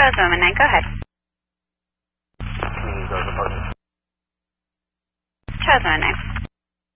Charles Roman 9, go ahead. Community Garden Apartment. Charles Roman 9